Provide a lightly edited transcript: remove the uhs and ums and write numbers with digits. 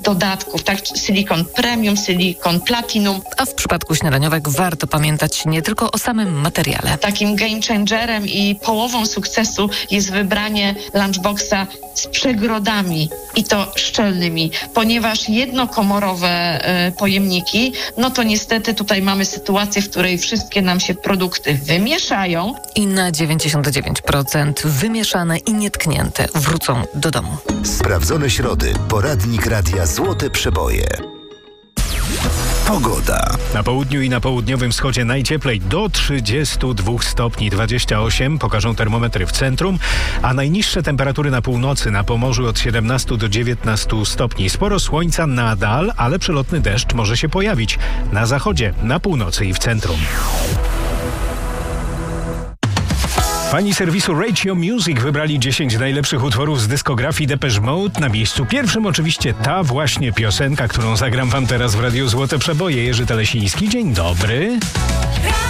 dodatków, tak? Silikon premium, silikon platinum. A w przypadku śniadaniówek warto pamiętać nie tylko o samym materiale. Takim game changerem i połową sukcesu jest wybranie lunchboxa z przegrodami i to szczelnymi, ponieważ jednokomorowe pojemniki, no to niestety tutaj mamy sytuację, w której wszystkie nam się produkty wymieszają. I na 99% wymieszane i nietknięte wrócą do domu. Sprawdzone środy. Poradnik Radia Złote Przeboje. Pogoda. Na południu i na południowym wschodzie najcieplej do 32 stopni 28 pokażą termometry w centrum, a najniższe temperatury na północy, na Pomorzu od 17 do 19 stopni. Sporo słońca nadal, ale przelotny deszcz może się pojawić na zachodzie, na północy i w centrum. Fani serwisu Radio Music wybrali 10 najlepszych utworów z dyskografii Depeche Mode. Na miejscu pierwszym oczywiście ta właśnie piosenka, którą zagram wam teraz w Radiu Złote Przeboje. Jerzy Telesiński, dzień dobry.